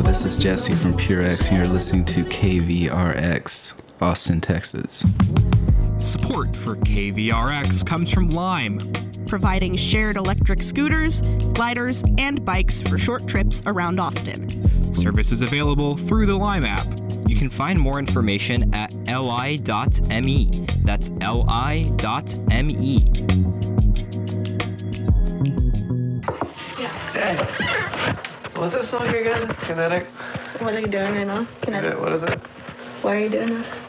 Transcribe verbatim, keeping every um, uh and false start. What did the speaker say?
This is Jesse from PureX, and you're listening to K V R X, Austin, Texas. Support for K V R X comes from Lime, providing shared electric scooters, gliders, and bikes for short trips around Austin. Service is available through the Lime app. You can find more information at li dot me. That's li dot me. Hey, what's that song again? Kinetic? What are you doing right now? Kinetic. What is it? Why are you doing this?